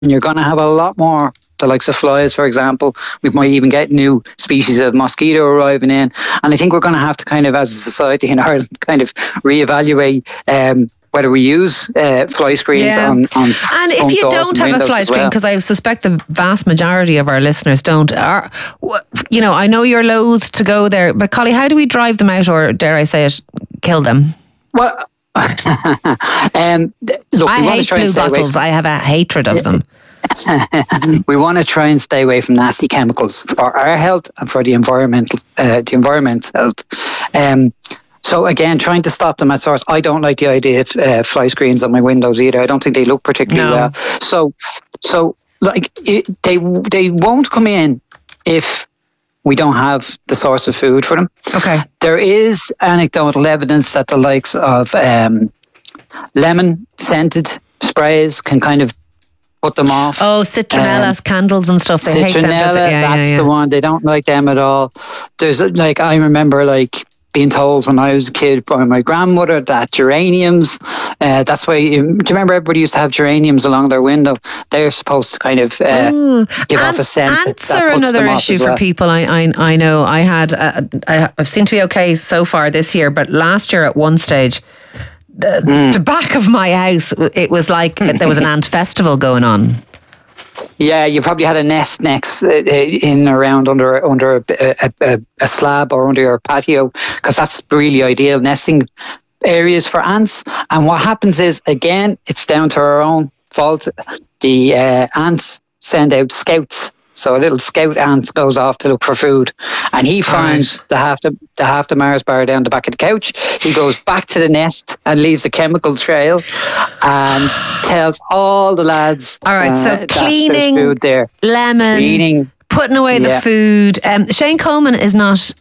you're going to have a lot more, the likes of flies, for example. We might even get new species of mosquito arriving in. And I think we're going to have to kind of, as a society in Ireland, kind of reevaluate whether we use fly screens on and if you don't have a fly screen, because I suspect the vast majority of our listeners don't, I know you're loath to go there, but Collie, how do we drive them out, or dare I say it, kill them? Well, look, I hate blue bottles. I have a hatred of them. We want to try and stay away from nasty chemicals for our health and for the environment's health. So again, trying to stop them at source. I don't like the idea of fly screens on my windows either. I don't think they look particularly well. So like they won't come in if we don't have the source of food for them. Okay. There is anecdotal evidence that the likes of lemon scented sprays can kind of put them off. Oh, citronella candles and stuff. They hate them. That's the one. They don't like them at all. There's I remember being told when I was a kid by my grandmother that geraniums, that's why, do you remember everybody used to have geraniums along their window? They're supposed to kind of give off a scent. Ants are another issue for people. I know I've seemed to be okay so far this year, but last year at one stage, the back of my house, it was like there was an ant festival going on. Yeah, you probably had a nest next in around under a slab or under your patio, because that's really ideal nesting areas for ants. And what happens is, again, it's down to our own fault. The ants send out scouts. So a little scout ant goes off to look for food, and he finds the half the Mars bar down the back of the couch. He goes back to the nest and leaves a chemical trail, and tells all the lads. All right, so cleaning, food there, lemon, putting away the food. Shane Coleman is not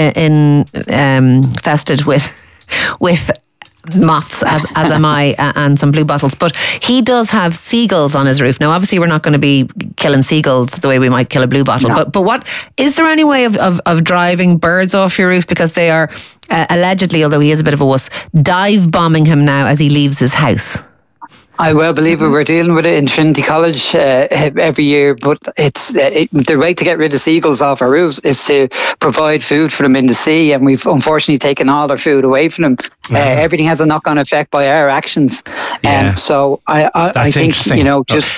infested with moths as am I, and some blue bottles, but he does have seagulls on his roof. Now obviously we're not going to be killing seagulls the way we might kill a blue bottle, but what is there any way of driving birds off your roof, because they are allegedly, although he is a bit of a wuss, dive bombing him now as he leaves his house? I well believe it. We're dealing with it in Trinity College every year, but it's the way to get rid of seagulls off our roofs is to provide food for them in the sea, and we've unfortunately taken all their food away from them. Everything has a knock-on effect by our actions. So I think, just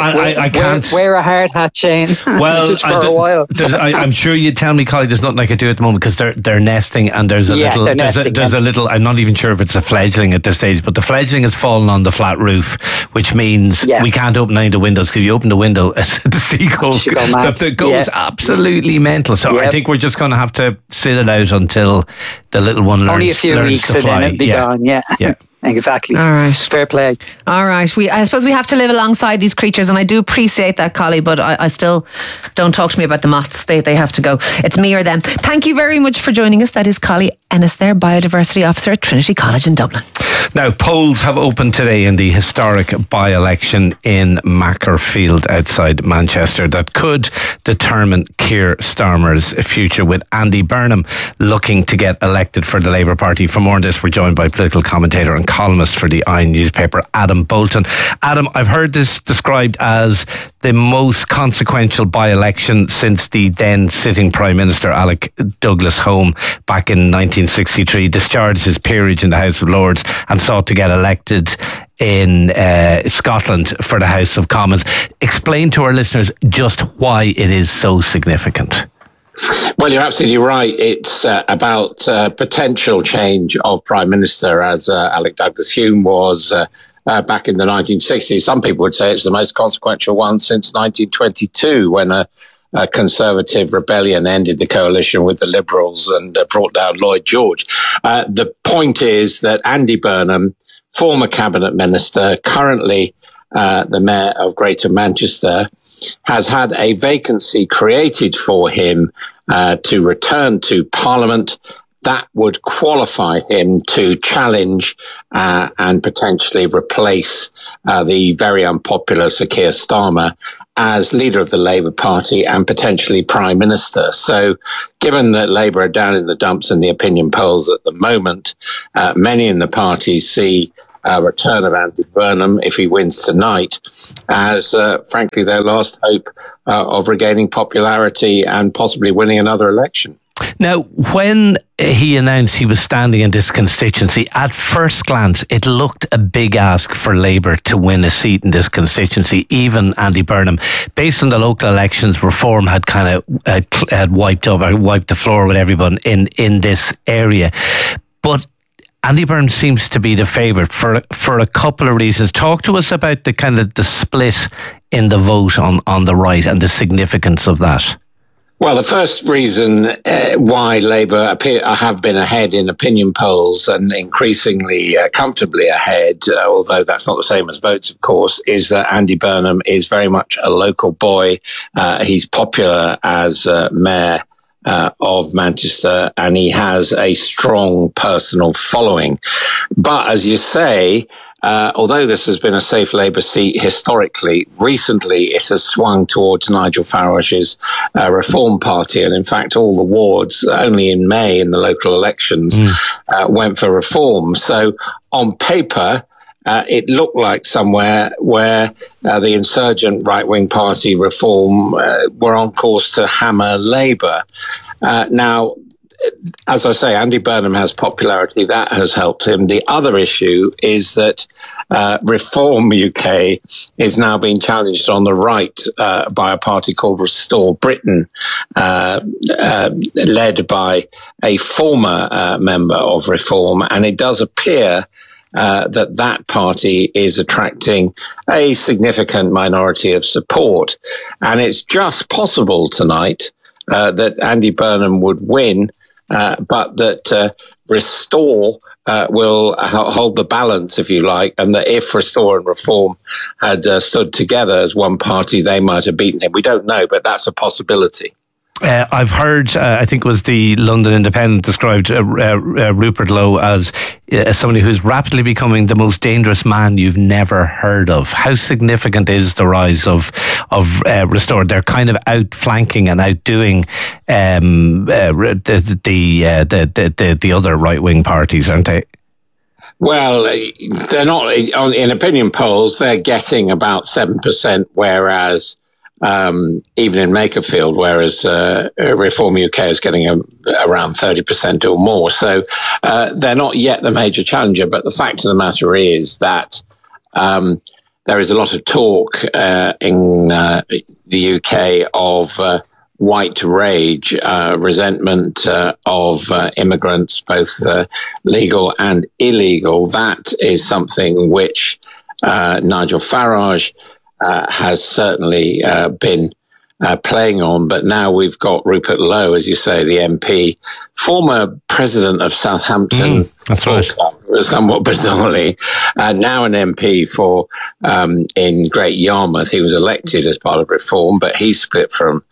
I can't wear a hard hat, Shane. Well, just for a while. I'm sure you'd tell me, Collie, there's nothing I could do at the moment, because they're nesting, and there's a little. I'm not even sure if it's a fledgling at this stage, but the fledgling has fallen on the flat roof, which means we can't open any of the windows, because if you open the window, the seagull goes absolutely mental. So I think we're just going to have to sit it out until the little one learns only a few weeks to fly. And then it'll be gone. Yeah. Exactly. All right. Fair play. All right. I suppose we have to live alongside these creatures, and I do appreciate that, Collie, but I still, don't talk to me about the moths. They have to go. It's me or them. Thank you very much for joining us. That is Collie Ennis there, Biodiversity Officer at Trinity College in Dublin. Now, polls have opened today in the historic by-election in Makerfield outside Manchester that could determine Keir Starmer's future, with Andy Burnham looking to get elected for the Labour Party. For more on this, we're joined by political commentator and columnist for the Iron newspaper, Adam Bolton. Adam, I've heard this described as the most consequential by-election since the then sitting Prime Minister Alec Douglas-Home back in 1963 discharged his peerage in the House of Lords and sought to get elected in Scotland for the House of Commons. Explain to our listeners just why it is so significant. Well, you're absolutely right. It's about potential change of Prime Minister, as Alec Douglas-Home was back in the 1960s. Some people would say it's the most consequential one since 1922, when a Conservative rebellion ended the coalition with the Liberals and brought down Lloyd George. The point is that Andy Burnham, former cabinet minister, currently the mayor of Greater Manchester, has had a vacancy created for him to return to Parliament that would qualify him to challenge and potentially replace the very unpopular Sir Keir Starmer as leader of the Labour Party and potentially Prime Minister. So given that Labour are down in the dumps in the opinion polls at the moment, many in the party see return of Andy Burnham if he wins tonight as, frankly, their last hope of regaining popularity and possibly winning another election. Now, when he announced he was standing in this constituency, at first glance, it looked a big ask for Labour to win a seat in this constituency, even Andy Burnham. Based on the local elections, Reform had kind of had wiped the floor with everyone in this area. But Andy Burnham seems to be the favourite for a couple of reasons. Talk to us about the kind of the split in the vote on the right and the significance of that. Well, the first reason why Labour have been ahead in opinion polls and increasingly comfortably ahead, although that's not the same as votes, of course, is that Andy Burnham is very much a local boy. He's popular as mayor of Manchester, and he has a strong personal following. But as you say, although this has been a safe Labour seat historically, recently it has swung towards Nigel Farage's Reform Party. And in fact, all the wards, only in May in the local elections, went for Reform. So on paper, it looked like somewhere where the insurgent right-wing party Reform were on course to hammer Labour. Now, as I say, Andy Burnham has popularity. That has helped him. The other issue is that Reform UK is now being challenged on the right by a party called Restore Britain, led by a former member of Reform. And it does appear that party is attracting a significant minority of support. And it's just possible tonight that Andy Burnham would win, but that Restore will hold the balance, if you like, and that if Restore and Reform had stood together as one party, they might have beaten him. We don't know, but that's a possibility. I've heard, I think it was the London Independent described Rupert Lowe as somebody who's rapidly becoming the most dangerous man you've never heard of. How significant is the rise of Restore? They're kind of outflanking and outdoing the other right wing parties, aren't they? Well, they're not in opinion polls. They're getting about 7%, whereas even in Makerfield, whereas Reform UK is getting around 30% or more. So they're not yet the major challenger. But the fact of the matter is that there is a lot of talk in the UK of white rage, resentment of immigrants, both legal and illegal. That is something which Nigel Farage has certainly been playing on, but now we've got Rupert Lowe, as you say, the MP, former president of Southampton. That's right. Somewhat bizarrely, now an MP for in Great Yarmouth. He was elected as part of Reform, but he split from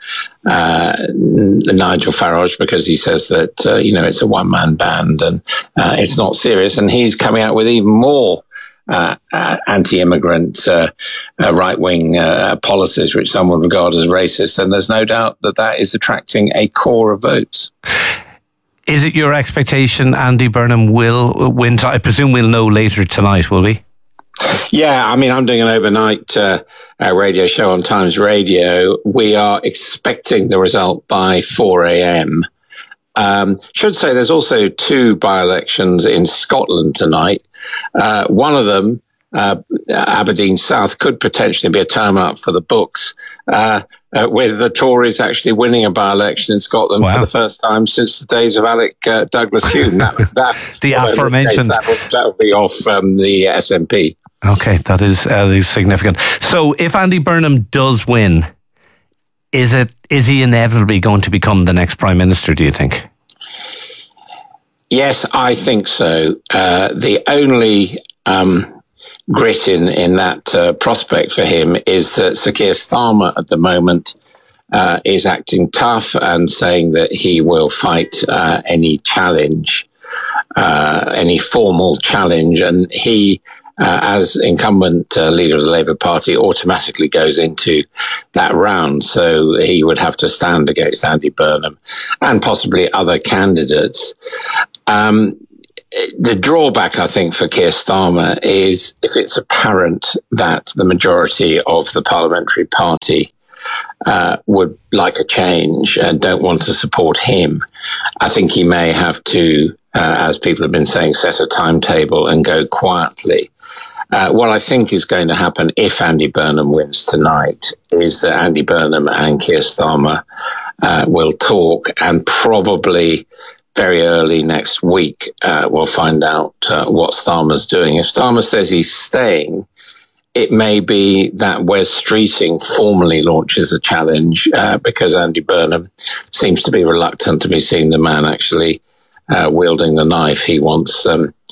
Nigel Farage because he says that it's a one-man band and it's not serious, and he's coming out with even more anti-immigrant right-wing policies, which some would regard as racist, and there's no doubt that is attracting a core of votes. Is it your expectation Andy Burnham will win? I presume we'll know later tonight, will we? Yeah, I mean, I'm doing an overnight radio show on Times Radio. We are expecting the result by 4 a.m. Should say there's also two by-elections in Scotland tonight. One of them, Aberdeen South, could potentially be a term up for the books, with the Tories actually winning a by-election in Scotland for the first time since the days of Alec Douglas-Hume. The aforementioned. That would be off the SNP. Okay, that is significant. So if Andy Burnham does win, is he inevitably going to become the next Prime Minister, do you think? Yes, I think so. The only grit in that prospect for him is that Sir Keir Starmer at the moment is acting tough and saying that he will fight any challenge, any formal challenge, and he, as incumbent leader of the Labour Party, automatically goes into that round. So he would have to stand against Andy Burnham and possibly other candidates. the drawback, I think, for Keir Starmer is if it's apparent that the majority of the parliamentary party would like a change and don't want to support him, I think he may have to, as people have been saying, set a timetable and go quietly. What I think is going to happen if Andy Burnham wins tonight is that Andy Burnham and Keir Starmer will talk, and probably very early next week we'll find out what Starmer's doing. If Starmer says he's staying, it may be that Wes Streeting formally launches a challenge because Andy Burnham seems to be reluctant to be seen the man actually wielding the knife. He wants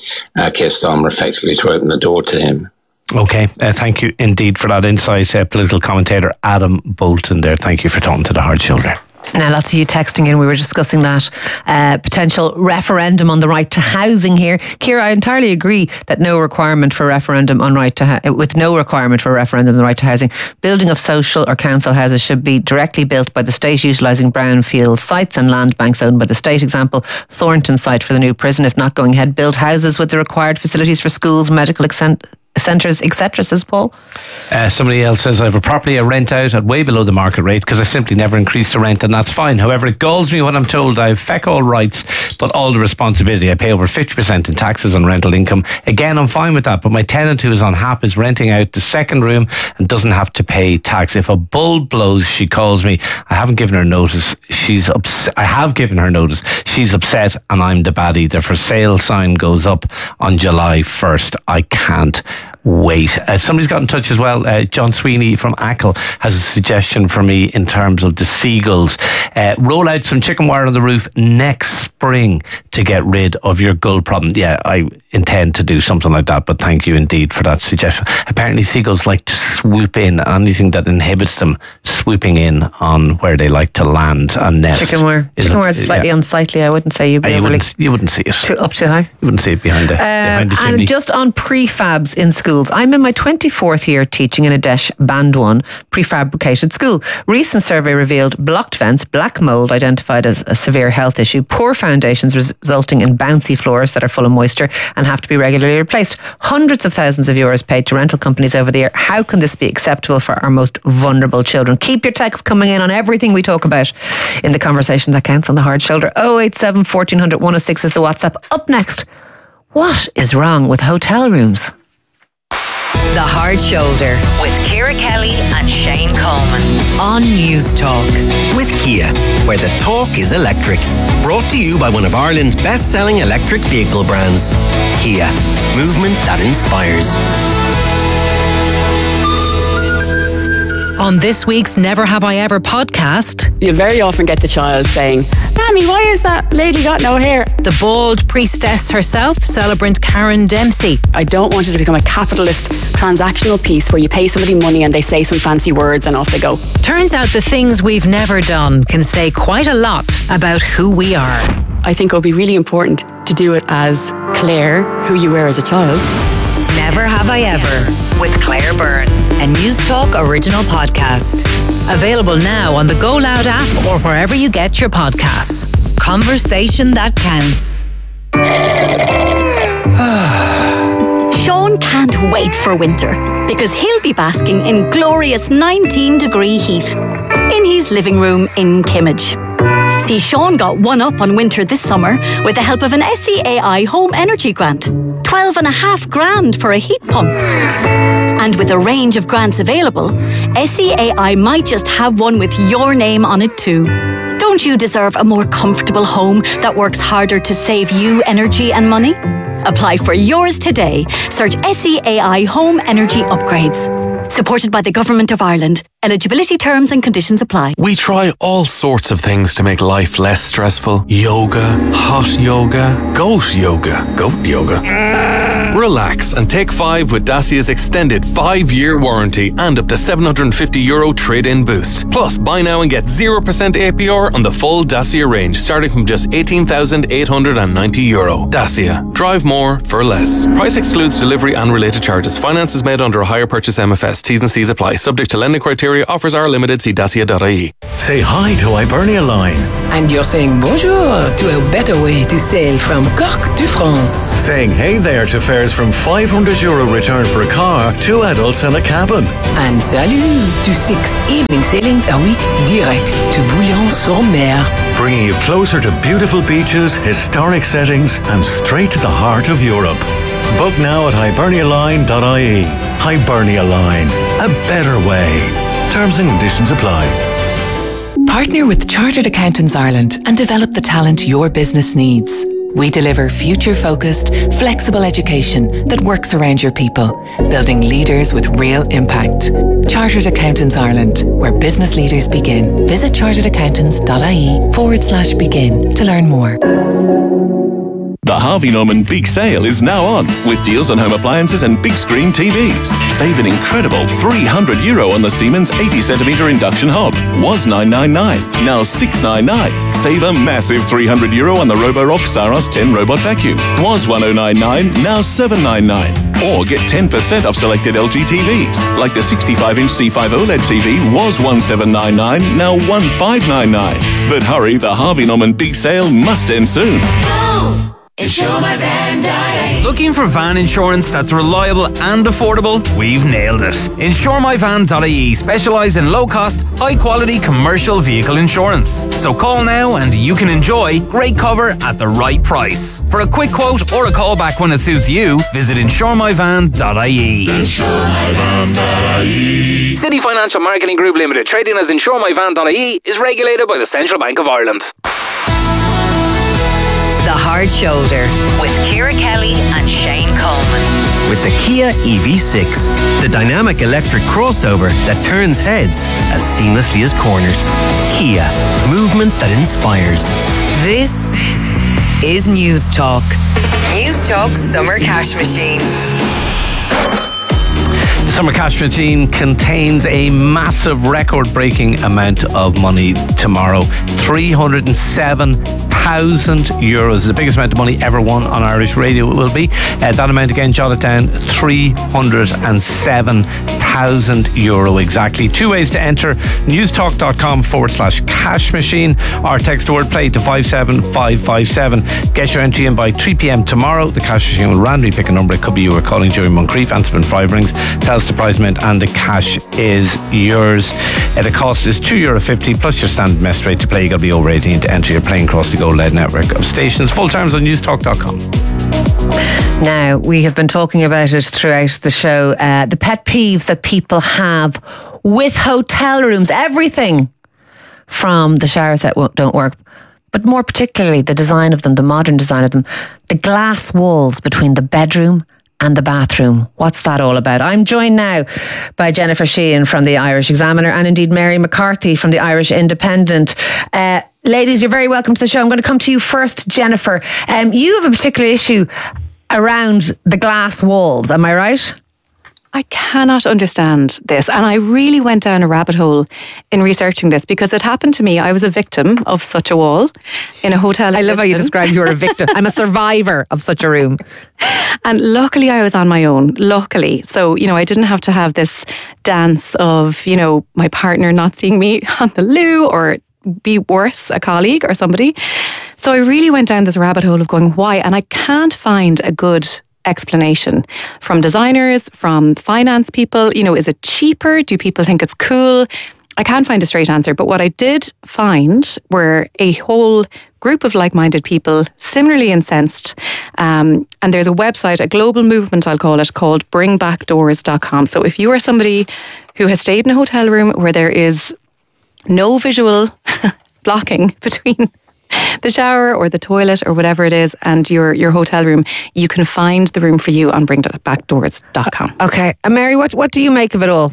Keir Starmer effectively to open the door to him. Okay, thank you indeed for that insight, political commentator Adam Bolton there. Thank you for talking to the Hard Shoulder. Now, lots of you texting in. We were discussing that potential referendum on the right to housing here. Ciara, I entirely agree that no requirement for a referendum on with no requirement for a referendum on the right to housing. Building of social or council houses should be directly built by the state, utilising brownfield sites and land banks owned by the state. Example, Thornton site for the new prison. If not going ahead, build houses with the required facilities for schools, medical centres, etc., says Paul. Somebody else says, I have a property I rent out at way below the market rate because I simply never increased the rent, and that's fine. However, it galls me when I'm told I have feck all rights but all the responsibility. I pay over 50% in taxes on rental income. Again, I'm fine with that, but my tenant who is on HAP is renting out the second room and doesn't have to pay tax. If a bulb blows, she calls me. I haven't given her notice. She's upset. I have given her notice. She's upset and I'm the baddie. The for sale sign goes up on July 1st. I can't wait. Somebody's got in touch as well. John Sweeney from Ackle has a suggestion for me in terms of the seagulls. Roll out some chicken wire on the roof next spring to get rid of your gull problem. Yeah, I intend to do something like that, but thank you indeed for that suggestion. Apparently seagulls like to swoop in. Anything that inhibits them swooping in on where they like to land and nest. Chicken wire is slightly unsightly. I wouldn't say you'd be you wouldn't see it. Up too high? You wouldn't see it behind the chimney. And just on prefabs in schools, I'm in my 24th year teaching in a Desh Band 1 prefabricated school. Recent survey revealed blocked vents, black mould identified as a severe health issue, poor foundations resulting in bouncy floors that are full of moisture and have to be regularly replaced. Hundreds of thousands of euros paid to rental companies over the year. How can this be acceptable for our most vulnerable children? Keep your texts coming in on everything we talk about in the conversation that counts on the Hard Shoulder. 087 1400 106 is the WhatsApp. Up next, what is wrong with hotel rooms? The Hard Shoulder with Ciara Kelly and Shane Coleman on News Talk. With Kia, where the talk is electric. Brought to you by one of Ireland's best-selling electric vehicle brands. Kia, movement that inspires. On this week's Never Have I Ever podcast, you'll very often get the child saying, Mammy, why has that lady got no hair? The bald priestess herself, celebrant Karen Dempsey. I don't want it to become a capitalist transactional piece where you pay somebody money and they say some fancy words and off they go. Turns out the things we've never done can say quite a lot about who we are. I think it would be really important to do it as Claire, who you were as a child. Never Have I Ever with Claire Byrne, a News Talk original podcast. Available now on the Go Loud app or wherever you get your podcasts. Conversation that counts. Sean can't wait for winter because he'll be basking in glorious 19-degree heat in his living room in Kimmage. See, Sean got one up on winter this summer with the help of an SEAI home energy grant. 12.5 grand for a heat pump. And with a range of grants available, SEAI might just have one with your name on it too. Don't you deserve a more comfortable home that works harder to save you energy and money? Apply for yours today. Search SEAI Home Energy Upgrades. Supported by the Government of Ireland. Eligibility terms and conditions apply. We try all sorts of things to make life less stressful. Yoga, hot yoga, goat yoga. Relax and take 5 with Dacia's extended 5-year warranty and up to €750 trade-in boost. Plus, buy now and get 0% APR on the full Dacia range, starting from just €18,890. Dacia. Drive more for less. Price excludes delivery and related charges. Finance is made under a hire purchase MFS. T's and C's apply. Subject to lending criteria. Offers are limited. See dacia.ie. say hi to Hibernia Line. And you're saying bonjour to a better way to sail from Cork to France. Saying hey there to fares from €500 return for a car, 2 adults and a cabin. And salut to 6 evening sailings a week direct to Bouillon-sur-Mer. Bringing you closer to beautiful beaches, historic settings and straight to the heart of Europe. Book now at hibernialine.ie. Hibernia Line. A better way. Terms and conditions apply. Partner with Chartered Accountants Ireland and develop the talent your business needs. We deliver future-focused, flexible education that works around your people, building leaders with real impact. Chartered Accountants Ireland, where business leaders begin. Visit charteredaccountants.ie/begin to learn more. The Harvey Norman Big Sale is now on, with deals on home appliances and big screen TVs. Save an incredible €300 on the Siemens 80cm induction hob. Was $999, now $699. Save a massive €300 on the Roborock Saros 10 robot vacuum. Was $1099, now $799. Or get 10% off selected LG TVs, like the 65-inch C5 OLED TV was $1799, now $1599. But hurry, the Harvey Norman Big Sale must end soon. InsureMyVan.ie. Looking for van insurance that's reliable and affordable? We've nailed it. InsureMyVan.ie specialise in low-cost, high-quality commercial vehicle insurance. So call now and you can enjoy great cover at the right price. For a quick quote or a call back when it suits you, visit InsureMyVan.ie. InsureMyVan.ie. City Financial Marketing Group Limited, trading as InsureMyVan.ie, is regulated by the Central Bank of Ireland. The Hard Shoulder with Ciara Kelly and Shane Coleman. With the Kia EV6, the dynamic electric crossover that turns heads as seamlessly as corners. Kia, movement that inspires. This is News Talk. News Talk Summer Cash Machine. The Summer Cash Machine contains a massive record-breaking amount of money tomorrow. €307,000. The biggest amount of money ever won on Irish radio it will be. That amount again, jot it down, €307,000 exactly. 2 ways to enter: newstalk.com/cash machine, or text the word play to 57557. Get your entry in by 3 p.m. tomorrow. The cash machine will randomly pick a number. It could be you were calling during Moncrief, answer in 5 rings, tell us the prize amount, and the cash is yours. The cost is €2.50 plus your standard mess rate to play. You got to be over 18 to enter. You're playing across the Go-Led network of stations. Full terms on newstalk.com. Now, we have been talking about it throughout the show, the pet peeves that people have with hotel rooms. Everything from the showers that don't work, but more particularly the design of them, the modern design of them, the glass walls between the bedroom and the bathroom. What's that all about? I'm joined now by Jennifer Sheehan from the Irish Examiner, and indeed Mary McCarthy from the Irish Independent. Ladies, you're very welcome to the show. I'm going to come to you first, Jennifer. You have a particular issue around the glass walls, am I right? I cannot understand this. And I really went down a rabbit hole in researching this because it happened to me. I was a victim of such a wall in a hotel. I love how you describe you were a victim. I'm a survivor of such a room. And luckily I was on my own. Luckily. So, I didn't have to have this dance of, my partner not seeing me on the loo, or be worse, a colleague or somebody. So I really went down this rabbit hole of going, why? And I can't find a good explanation from designers, from finance people. Is it cheaper? Do people think it's cool? I can't find a straight answer. But what I did find were a whole group of like-minded people, similarly incensed. And there's a website, a global movement, I'll call it, called bringbackdoors.com. So if you are somebody who has stayed in a hotel room where there is no visual blocking between the shower or the toilet or whatever it is and your hotel room, you can find the room for you on bringbackdoors.com. Okay. And Mary, what do you make of it all?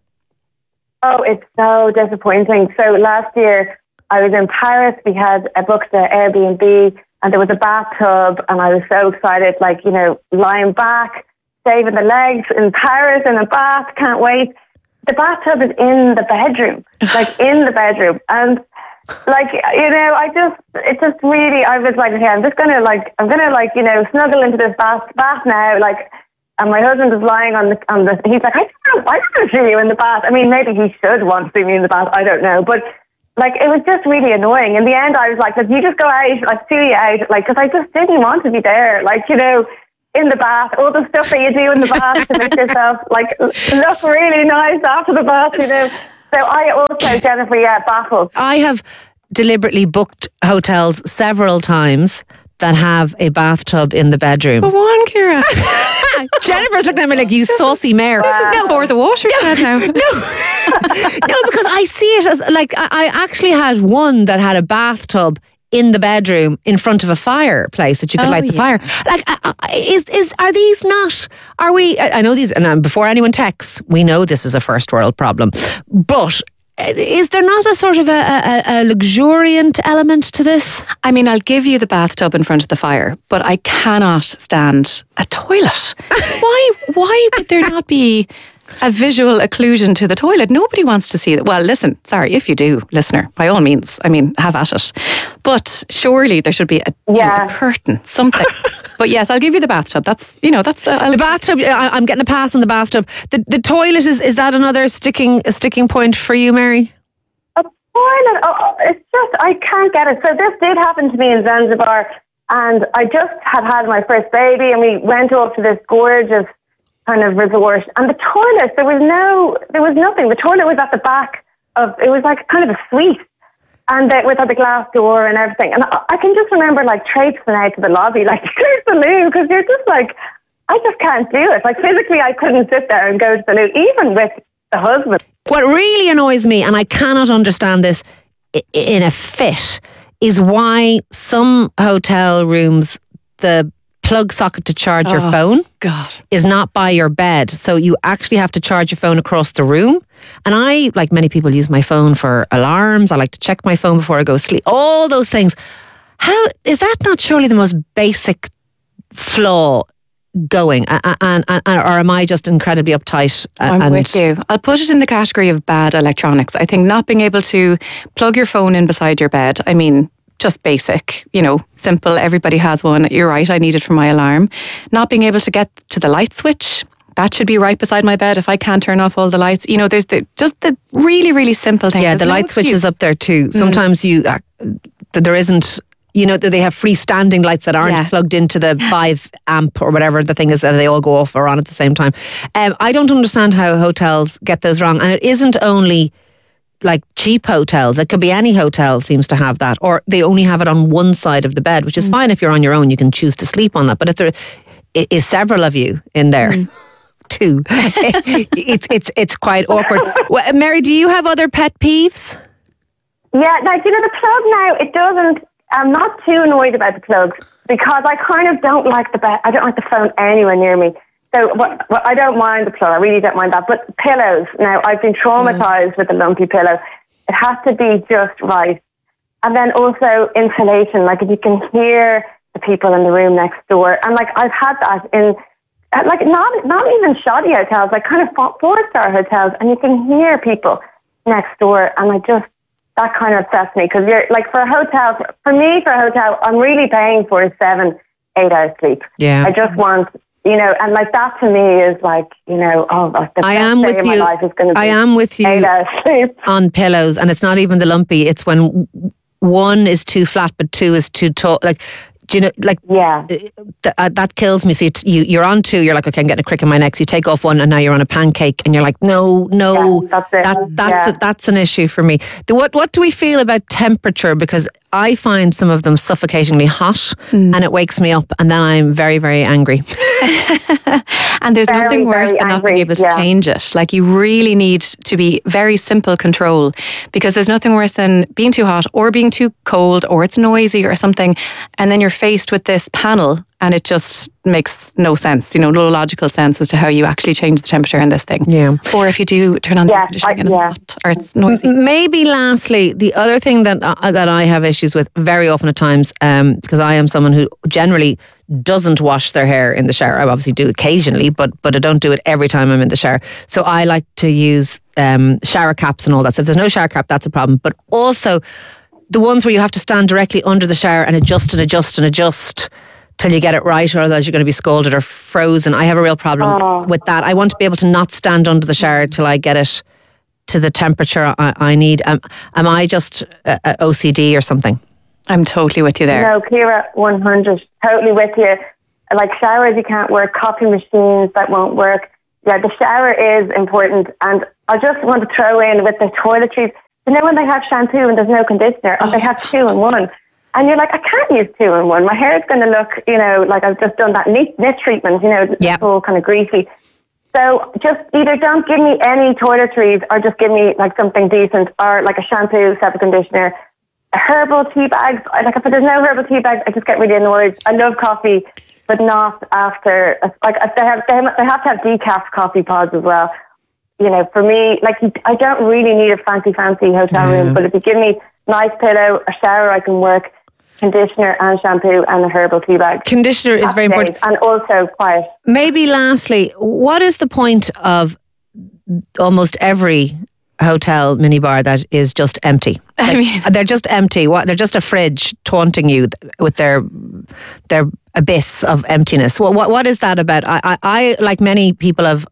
Oh, it's so disappointing. So last year I was in Paris. We had booked an Airbnb and there was a bathtub, and I was so excited, lying back, saving the legs in Paris in a bath. Can't wait. The bathtub is in the bedroom, in the bedroom. And it just really, I was like, okay, I'm gonna snuggle into this bath now, and my husband is lying on the, he's like, I don't want to see you in the bath. I mean, maybe he should want to see me in the bath, I don't know. But like, it was just really annoying. In the end, I was like, you just go out, I'll see you out, like, because I just didn't want to be there, like, you know, in the bath, all the stuff that you do in the bath to make yourself, like, look really nice after the bath, you know. So I also, Jennifer, baffled. I have deliberately booked hotels several times that have a bathtub in the bedroom. Go on, Ciara. Jennifer's looking at me like, you saucy mare. This is before the water now. No, because I see it as, like, I actually had one that had a bathtub in the bedroom in front of a fireplace that you could light the fire. Like, are these not, are we, I know these, and before anyone texts, we know this is a first world problem, but is there not a sort of a luxuriant element to this? I mean, I'll give you the bathtub in front of the fire, but I cannot stand a toilet. Why would there not be a visual occlusion to the toilet? Nobody wants to see that. Well, listen, sorry, if you do, listener, by all means, I mean, have at it. But surely there should be a curtain, something. But yes, I'll give you the bathtub. That's the bathtub. I'm getting a pass on the bathtub. The toilet is that another sticking point for you, Mary? A toilet? Oh, it's just, I can't get it. So this did happen to me in Zanzibar, and I just had my first baby, and we went off to this gorgeous kind of resort, and the toilet, there was nothing. The toilet was at the back of, it was like kind of a suite, and with the glass door and everything. And I can just remember like traipsing out to the lobby, like, there's the loo, because you're just like, I just can't do it. Like, physically, I couldn't sit there and go to the loo, even with the husband. What really annoys me, and I cannot understand this in a fit, is why some hotel rooms, the plug socket to charge your phone is not by your bed. So you actually have to charge your phone across the room. And I, like many people, use my phone for alarms. I like to check my phone before I go to sleep. All those things. How is that not surely the most basic flaw going? And or am I just incredibly uptight? I'm with you. I'll put it in the category of bad electronics. I think not being able to plug your phone in beside your bed, I mean, just basic, simple. Everybody has one. You're right, I need it for my alarm. Not being able to get to the light switch, that should be right beside my bed if I can't turn off all the lights. There's the really, really simple things. Yeah, the light switch is up there too. Sometimes there isn't, they have freestanding lights that aren't plugged into the 5 amp or whatever the thing is that they all go off or on at the same time. I don't understand how hotels get those wrong. And it isn't only like cheap hotels. It could be any hotel seems to have that, or they only have it on one side of the bed, which is fine if you're on your own. You can choose to sleep on that. But if there is several of you in there, too, it's quite awkward. Well, Mary, do you have other pet peeves? Yeah, like the plug now. It doesn't. I'm not too annoyed about the plugs because I kind of don't like I don't like the phone anywhere near me. So I don't mind the plug. I really don't mind that. But pillows, now I've been traumatized with the lumpy pillow. It has to be just right. And then also insulation, like if you can hear the people in the room next door. And like I've had that in like not even shoddy hotels, like kind of 4-star hotels, and you can hear people next door. And that kind of upsets me because you're like for a hotel, I'm really paying for a 7-8 hours sleep. Yeah. I just want, and like that to me is like, the best day of my life is going to be. I am with you 8 hours sleep on pillows, and it's not even the lumpy. It's when one is too flat but two is too tall. Like, do you know? Like, that kills me. So you're on two. You're like, okay, I'm getting a crick in my neck. So you take off one, and now you're on a pancake, and you're like, no, that's it. That's an issue for me. What do we feel about temperature? Because I find some of them suffocatingly hot, and it wakes me up, and then I'm very, very angry. And there's nothing worse than not being able to change it. Like, you really need to be very simple control, because there's nothing worse than being too hot or being too cold or it's noisy or something, and then you're faced with this panel and it just makes no sense, no logical sense as to how you actually change the temperature in this thing. Yeah. Or if you do turn on the air conditioning and it's hot or it's noisy. Maybe lastly, the other thing that I have issues with very often at times, because I am someone who generally doesn't wash their hair in the shower. I obviously do occasionally, but I don't do it every time I'm in the shower. So I like to use shower caps and all that. So if there's no shower cap, that's a problem. But also the ones where you have to stand directly under the shower and adjust till you get it right, or otherwise you're going to be scalded or frozen. I have a real problem with that. I want to be able to not stand under the shower till I get it to the temperature I need? Am I just OCD or something? I'm totally with you there. No, Ciara, 100. Totally with you. Like showers you can't work, coffee machines that won't work. Yeah, the shower is important. And I just want to throw in with the toiletries. You know when they have shampoo and there's no conditioner, or they have 2 in 1. And you're like, I can't use 2 in 1. My hair is going to look, like I've just done that knit treatment, it's all kind of greasy. So just either don't give me any toiletries or just give me like something decent, or like a shampoo, separate conditioner, herbal tea bags. Like if there's no herbal tea bags, I just get really annoyed. I love coffee, but not after, like they have to have decaf coffee pods as well. For me, like I don't really need a fancy hotel room, but if you give me nice pillow, a shower I can work, conditioner and shampoo and a herbal tea bag. Conditioner is very important. And also quiet. Maybe lastly, what is the point of almost every hotel minibar that is just empty? They're just empty. They're just a fridge taunting you with their abyss of emptiness. What is that about? I like many people of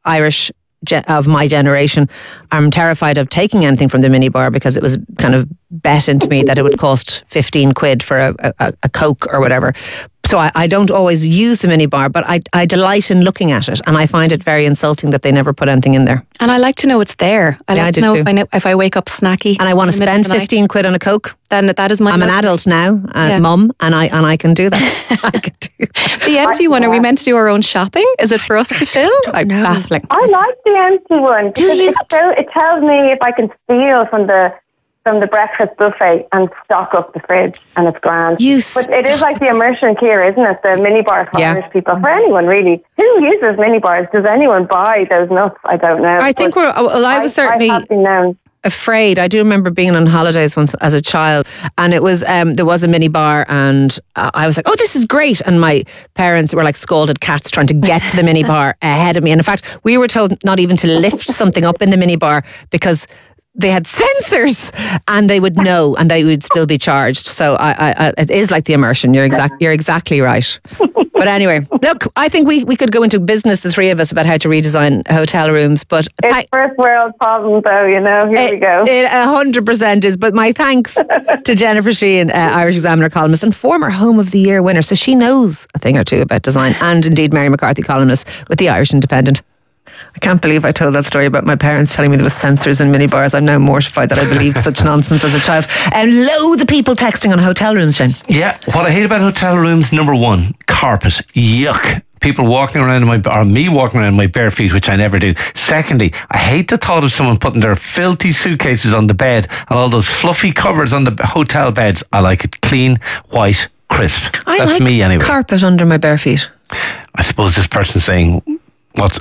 my generation, I'm terrified of taking anything from the minibar because it was kind of bet into me that it would cost 15 quid for a Coke or whatever. So I don't always use the minibar, but I delight in looking at it, and I find it very insulting that they never put anything in there. And I like to know it's there. I like to know if I wake up snacky and I want to spend 15 quid on a Coke. Then that is my. I'm an adult now, mum, and I can do that. I can do that. The empty one. Are we meant to do our own shopping? Is it for us to fill? I'm baffling. I like the empty one. Do you? It tells me if I can steal from the breakfast buffet and stock up the fridge, and it's grand. But it is like the immersion here, isn't it? The minibar for Irish people, for anyone really. Who uses minibars? Does anyone buy those nuts? I don't know. I think I was certainly afraid. I do remember being on holidays once as a child, and it was there was a minibar, and I was like, oh, this is great. And my parents were like scolded cats trying to get to the minibar ahead of me. And in fact, we were told not even to lift something up in the minibar because they had sensors and they would know and they would still be charged. So it is like the immersion. You're exactly right. But anyway, look, I think we could go into business, the three of us, about how to redesign hotel rooms. But it's first world problem, though. Here we go. It 100% is. But my thanks to Jennifer Sheehan, Irish Examiner columnist and former Home of the Year winner. So she knows a thing or two about design, and indeed Mary McCarthy, columnist with the Irish Independent. I can't believe I told that story about my parents telling me there was sensors in minibars. I'm now mortified that I believed such nonsense as a child. And loads of people texting on hotel rooms, Jen. Yeah, what I hate about hotel rooms, number one, carpet. Yuck. People walking around me walking around in my bare feet, which I never do. Secondly, I hate the thought of someone putting their filthy suitcases on the bed and all those fluffy covers on the hotel beds. I like it clean, white, crisp. That's like me anyway. Carpet under my bare feet. I suppose this person's saying, what's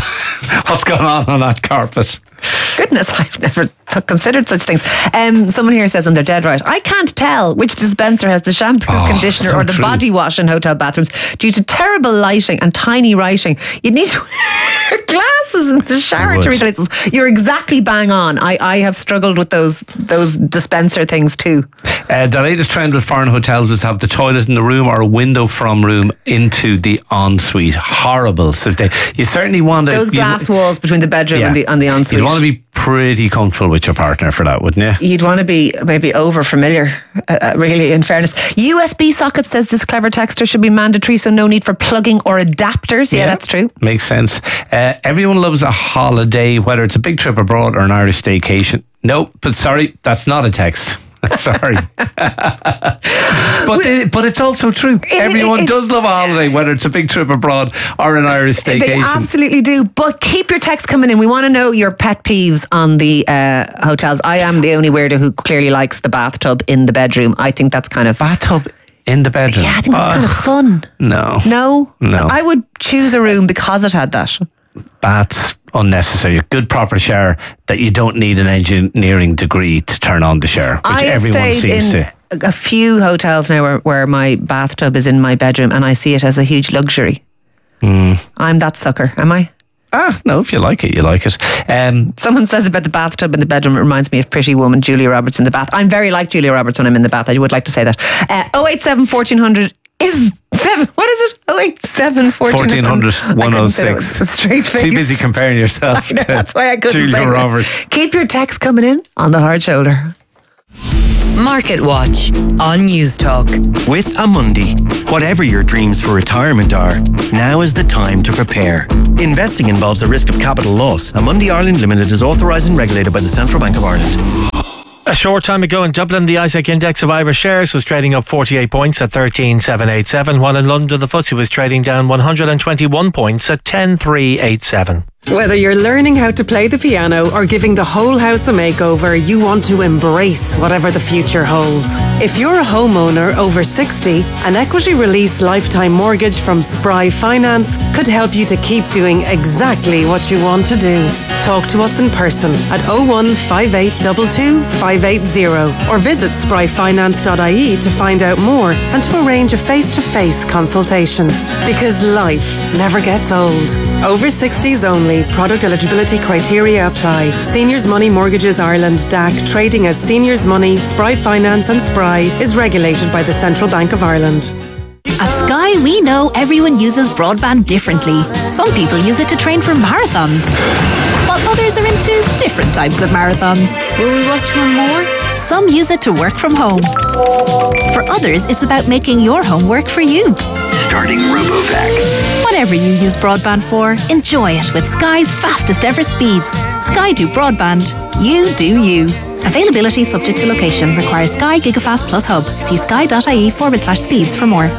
going on that carpet? Goodness, I've never considered such things. Someone here says, and they're dead right, I can't tell which dispenser has the shampoo, conditioner or the body wash in hotel bathrooms due to terrible lighting and tiny writing. You'd need to wear glasses in the shower to read labels. You're exactly bang on. I have struggled with those dispenser things too. The latest trend with foreign hotels is to have the toilet in the room or a window from room into the ensuite. Horrible, says they. You certainly want those glass walls between the bedroom and the ensuite. You'd want to be pretty comfortable with your partner for that, wouldn't you? You'd want to be maybe over familiar, really, in fairness. USB sockets, says this clever texter, should be mandatory, so no need for plugging or adapters. Yeah, that's true. Makes sense. Everyone loves a holiday, whether it's a big trip abroad or an Irish staycation. No, but sorry, that's not a text. Sorry. But it's also true. Everyone does love a holiday, whether it's a big trip abroad or an Irish staycation. They absolutely do. But keep your texts coming in. We want to know your pet peeves on the hotels. I am the only weirdo who clearly likes the bathtub in the bedroom. I think that's kind of... Bathtub in the bedroom? Yeah, I think that's kind of fun. No. No? I would choose a room because it had that. Baths, unnecessary. A good proper shower that you don't need an engineering degree to turn on the shower, which everyone seems to. A few hotels now where my bathtub is in my bedroom and I see it as a huge luxury. I'm that sucker, am I? No, if you like it, you like it. Someone says about the bathtub in the bedroom, it reminds me of Pretty Woman, Julia Roberts in the bath. I'm very like Julia Roberts when I'm in the bath. I would like to say that. 087 1400 is 7. What is it? 087 1400 106. Straight face. Too busy comparing yourself to that's why I couldn't Julia say Roberts. Keep your texts coming in on the Hard Shoulder. Market Watch on News Talk. With Amundi, whatever your dreams for retirement are, now is the time to prepare. Investing involves a risk of capital loss. Amundi Ireland Limited is authorised and regulated by the Central Bank of Ireland. A short time ago in Dublin, the ISEC index of Irish shares was trading up 48 points at 13,787, while in London the FTSE was trading down 121 points at 10,387. Whether you're learning how to play the piano or giving the whole house a makeover, you want to embrace whatever the future holds. If you're a homeowner over 60, an equity release lifetime mortgage from Spry Finance could help you to keep doing exactly what you want to do. Talk to us in person at 01 5822 580 or visit spryfinance.ie to find out more and to arrange a face-to-face consultation. Because life never gets old. Over 60s only. Product eligibility criteria apply. Seniors Money Mortgages Ireland DAC, trading as Seniors Money, Spry Finance and Spry, is regulated by the Central Bank of Ireland. At Sky, we know everyone uses broadband differently. Some people use it to train for marathons, while others are into different types of marathons. Will we watch one more? Some use it to work from home. For others, it's about making your home work for you. Starting RoboVac. Whatever you use broadband for, enjoy it with Sky's fastest ever speeds. Sky do broadband. You do you. Availability subject to location. Requires Sky Gigafast Plus Hub. See sky.ie/speeds for more.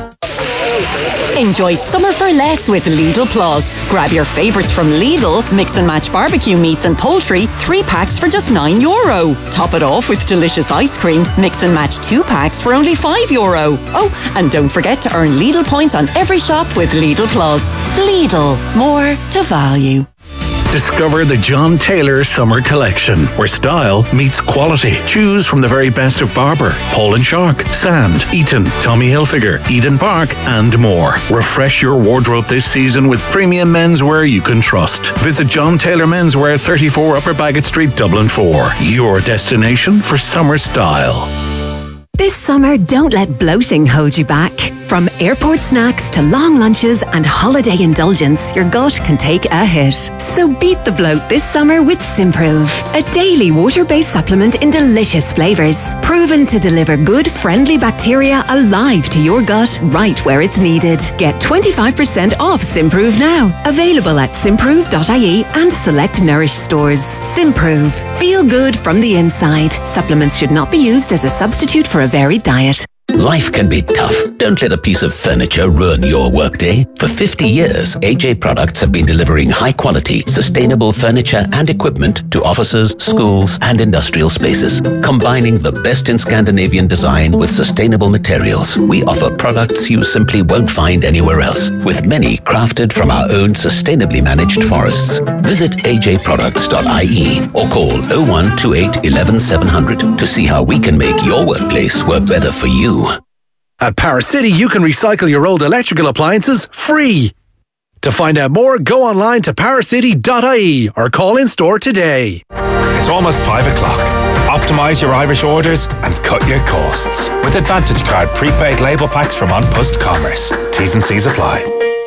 Enjoy summer for less with Lidl Plus. Grab your favourites from Lidl, mix and match barbecue meats and poultry, 3 packs for just €9. Top it off with delicious ice cream, mix and match 2 packs for only €5. Oh, and don't forget to earn Lidl points on every shop with Lidl Plus. Lidl, more to value. Discover the John Taylor Summer Collection, where style meets quality. Choose from the very best of Barber, Paul & Shark, Sand, Eton, Tommy Hilfiger, Eden Park, and more. Refresh your wardrobe this season with premium menswear you can trust. Visit John Taylor Menswear, 34 Upper Bagot Street, Dublin 4. Your destination for summer style. This summer, don't let bloating hold you back. From airport snacks to long lunches and holiday indulgence, your gut can take a hit. So beat the bloat this summer with Simprove, a daily water-based supplement in delicious flavours. Proven to deliver good, friendly bacteria alive to your gut right where it's needed. Get 25% off Simprove now. Available at simprove.ie and select Nourish stores. Simprove. Feel good from the inside. Supplements should not be used as a substitute for a varied diet. Life can be tough. Don't let a piece of furniture ruin your workday. For 50 years, AJ Products have been delivering high-quality, sustainable furniture and equipment to offices, schools, and industrial spaces. Combining the best in Scandinavian design with sustainable materials, we offer products you simply won't find anywhere else, with many crafted from our own sustainably managed forests. Visit ajproducts.ie or call 0128 11 700 to see how we can make your workplace work better for you. At Power City, you can recycle your old electrical appliances free. To find out more, go online to powercity.ie or call in store today. It's almost 5 o'clock. Optimise your Irish orders and cut your costs with Advantage Card prepaid label packs from On Post Commerce. T's and C's apply.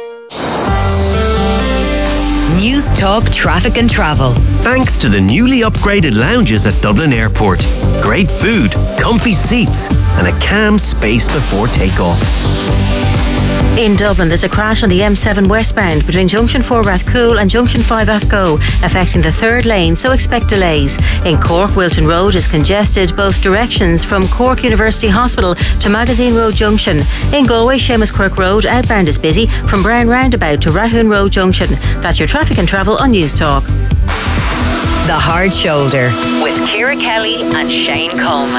News Talk Traffic and Travel. Thanks to the newly upgraded lounges at Dublin Airport. Great food, comfy seats, and a calm space before takeoff. In Dublin, there's a crash on the M7 westbound between Junction 4 Rathcoole and Junction 5 Athgo, affecting the third lane, so expect delays. In Cork, Wilton Road is congested both directions from Cork University Hospital to Magazine Road Junction. In Galway, Seamus Quirk Road outbound is busy from Brown Roundabout to Rahoon Road Junction. That's your traffic and travel on News Talk. The Hard Shoulder with Ciara Kelly and Shane Coleman.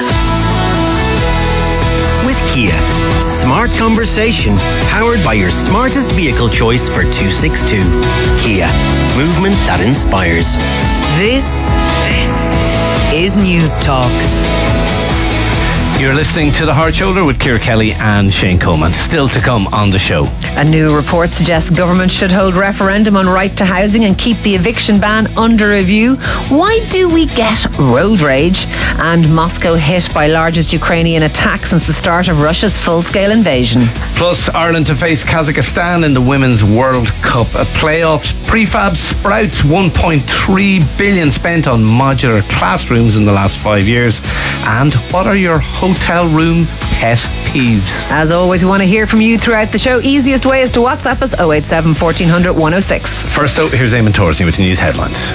With Kia, smart conversation powered by your smartest vehicle choice for 262. Kia, movement that inspires. This is News Talk. You're listening to The Hard Shoulder with Ciara Kelly and Shane Coleman. Still to come on the show. A new report suggests government should hold referendum on right to housing and keep the eviction ban under review. Why do we get road rage? And Moscow hit by largest Ukrainian attack since the start of Russia's full-scale invasion. Plus, Ireland to face Kazakhstan in the Women's World Cup playoffs. Prefab sprouts, 1.3 billion spent on modular classrooms in the last 5 years. And what are your hotel room pet peeves? As always, we want to hear from you throughout the show. Easiest way is to WhatsApp us 087 1400 106. First up, here's Eamon Torsey with the news headlines.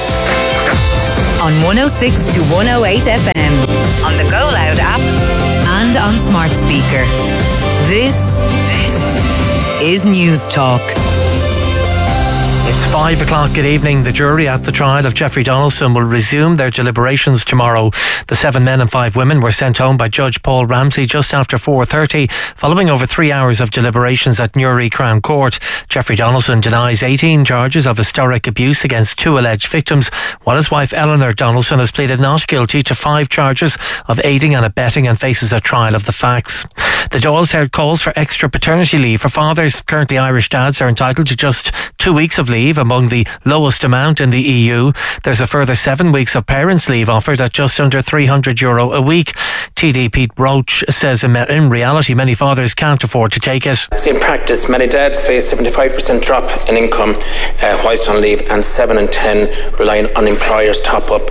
On 106 to 108 FM, on the Go Loud app, and on smart speaker. This is News Talk. It's 5 o'clock. Good evening. The jury at the trial of Jeffrey Donaldson will resume their deliberations tomorrow. The 7 men and 5 women were sent home by Judge Paul Ramsey just after 4:30, following over 3 hours of deliberations at Newry Crown Court. Jeffrey Donaldson denies 18 charges of historic abuse against 2 alleged victims, while his wife Eleanor Donaldson has pleaded not guilty to 5 charges of aiding and abetting and faces a trial of the facts. The Dáils heard calls for extra paternity leave for fathers. Currently, Irish dads are entitled to just 2 weeks of leave, among the lowest amount in the EU. There's a further 7 weeks of parents' leave offered at just under €300 a week. TD Pete Roach says in reality many fathers can't afford to take it. In practice, many dads face 75% drop in income whilst on leave, and 7 in 10 rely on employers' top-up,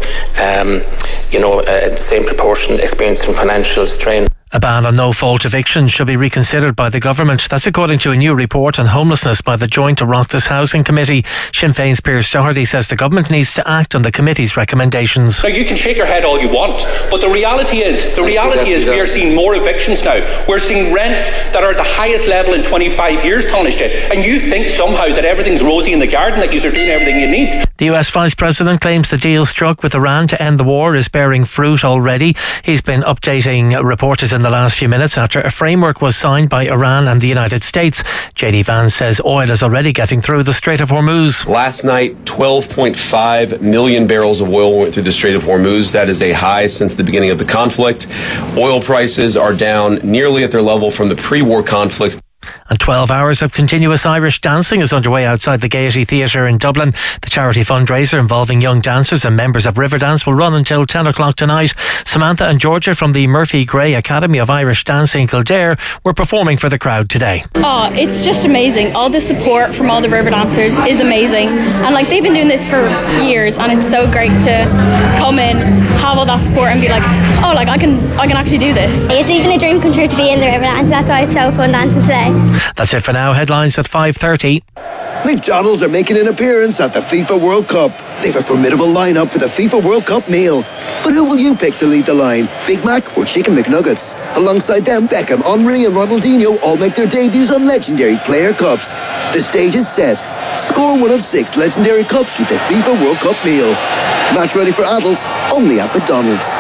the same proportion experiencing financial strain. A ban on no-fault evictions should be reconsidered by the government. That's according to a new report on homelessness by the Joint Oireachtas Housing Committee. Sinn Féin's Piers Doherty says the government needs to act on the committee's recommendations. Now, you can shake your head all you want, but the reality is we are seeing more evictions now. We're seeing rents that are at the highest level in 25 years, Taoiseach. And you think somehow that everything's rosy in the garden, that you're doing everything you need. The US Vice President claims the deal struck with Iran to end the war is bearing fruit already. He's been updating reporters in the last few minutes after a framework was signed by Iran and the United States. JD Vance says oil is already getting through the Strait of Hormuz. Last night, 12.5 million barrels of oil went through the Strait of Hormuz. That is a high since the beginning of the conflict. Oil prices are down nearly at their level from the pre-war conflict. And 12 hours of continuous Irish dancing is underway outside the Gaiety Theatre in Dublin. The charity fundraiser involving young dancers and members of Riverdance will run until 10 o'clock tonight. Samantha and Georgia from the Murphy Gray Academy of Irish Dancing in Kildare were performing for the crowd today. Oh, it's just amazing. All the support from all the Riverdancers is amazing. And they've been doing this for years, and it's so great to come in, have all that support and be like, oh, I can actually do this. It's even a dream come true to be in the Riverdance. That's why it's so fun dancing today. That's it for now. Headlines at 5:30. McDonald's are making an appearance at the FIFA World Cup. They've a formidable lineup for the FIFA World Cup meal. But who will you pick to lead the line? Big Mac or Chicken McNuggets? Alongside them, Beckham, Henry and Ronaldinho all make their debuts on legendary player cups. The stage is set. Score one of 6 legendary cups with the FIFA World Cup meal. Match ready for adults, only at McDonald's.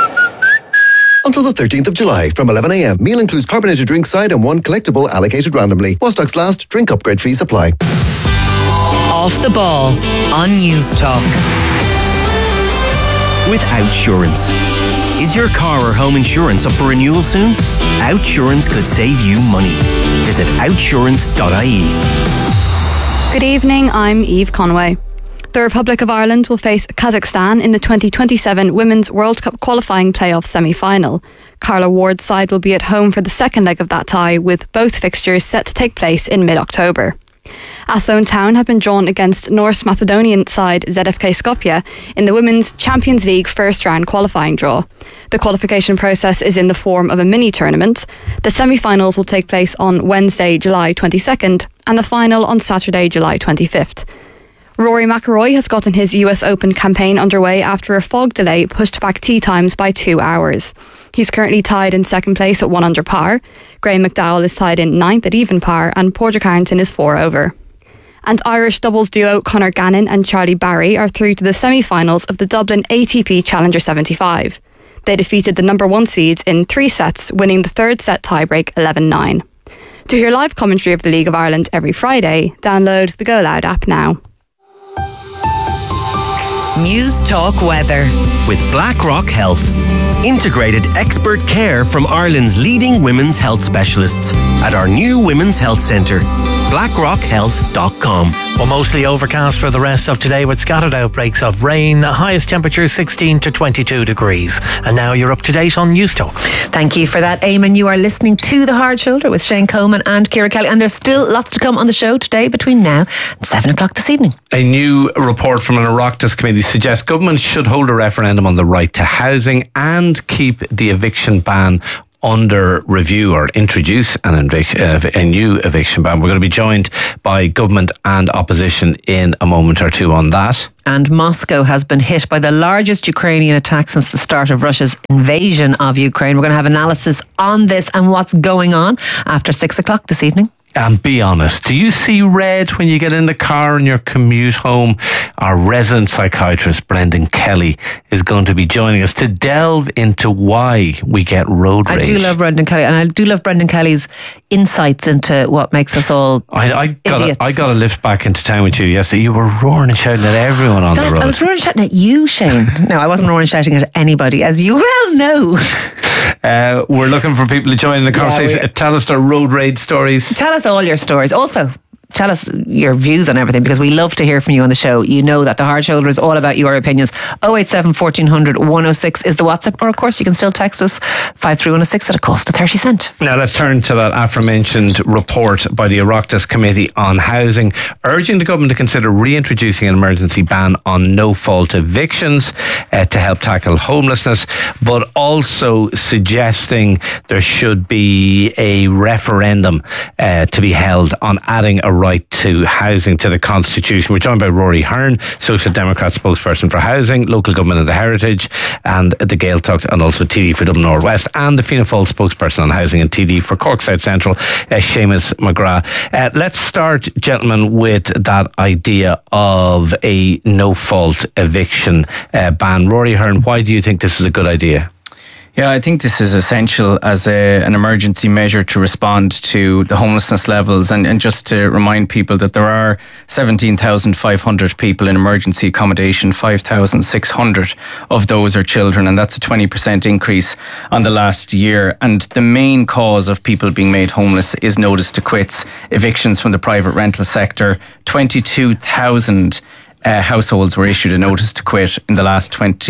Until the 13th of July from 11 a.m. Meal includes carbonated drink side and 1 collectible allocated randomly. While stocks last, drink upgrade fees apply. Off the ball on News Talk. With Outsurance. Is your car or home insurance up for renewal soon? Outsurance could save you money. Visit outsurance.ie. Good evening, I'm Eve Conway. The Republic of Ireland will face Kazakhstan in the 2027 Women's World Cup qualifying playoff semi-final. Carla Ward's side will be at home for the second leg of that tie, with both fixtures set to take place in mid-October. Athlone Town have been drawn against North Macedonian side ZFK Skopje in the Women's Champions League first round qualifying draw. The qualification process is in the form of a mini-tournament. The semi-finals will take place on Wednesday, July 22nd, and the final on Saturday, July 25th. Rory McIlroy has gotten his US Open campaign underway after a fog delay pushed back tee times by 2 hours. He's currently tied in second place at 1 under par. Graham McDowell is tied in 9th at even par, and Porter Carrington is 4 over. And Irish doubles duo Conor Gannon and Charlie Barry are through to the semi-finals of the Dublin ATP Challenger 75. They defeated the number 1 seeds in 3 sets, winning the third set tiebreak 11-9. To hear live commentary of the League of Ireland every Friday, download the Go Loud app now. News Talk Weather. With BlackRock Health. Integrated expert care from Ireland's leading women's health specialists at our new Women's Health Centre. BlackRockHealth.com. Well, mostly overcast for the rest of today with scattered outbreaks of rain. Highest temperature 16 to 22 degrees. And now you're up to date on News Talk. Thank you for that, Eamon. You are listening to The Hard Shoulder with Shane Coleman and Ciara Kelly. And there's still lots to come on the show today between now and 7 o'clock this evening. A new report from an Oireachtas committee suggests government should hold a referendum on the right to housing and keep the eviction ban under review, or introduce a new eviction ban. We're going to be joined by government and opposition in a moment or two on that. And Moscow has been hit by the largest Ukrainian attack since the start of Russia's invasion of Ukraine. We're going to have analysis on this and what's going on after 6 o'clock this evening. And be honest, do you see red when you get in the car on your commute home? Our resident psychiatrist, Brendan Kelly, is going to be joining us to delve into why we get road rage. I do love Brendan Kelly, and I do love Brendan Kelly's insights into what makes us all idiots. I got a lift back into town with you yesterday. You were roaring and shouting at everyone on the road. I was roaring and shouting at you, Shane. No, I wasn't roaring and shouting at anybody, as you well know. We're looking for people to join in the conversation. Tell us their road rage stories. Tell us all your stories. Also, tell us your views on everything, because we love to hear from you on the show. You know that The Hard Shoulder is all about your opinions. 087 1400 106 is the WhatsApp, or of course you can still text us 53106 at a cost of 30 cents. Now let's turn to that aforementioned report by the Oireachtas Committee on Housing, urging the government to consider reintroducing an emergency ban on no-fault evictions to help tackle homelessness, but also suggesting there should be a referendum to be held on adding a right to housing to the Constitution. We're joined by Rory Hearn, Social Democrat spokesperson for housing, local government and the heritage, and the Gaeltacht, and also TD for Dublin North West, and the Fianna Fáil spokesperson on housing and TD for Cork South Central, Seamus McGrath. Let's start, gentlemen, with that idea of a no-fault eviction ban. Rory Hearn, why do you think this is a good idea? Yeah, I think this is essential as an emergency measure to respond to the homelessness levels, and just to remind people that there are 17,500 people in emergency accommodation, 5,600 of those are children, and that's a 20% increase on the last year. And the main cause of people being made homeless is notice to quits, evictions from the private rental sector. 22,000 households were issued a notice to quit in the last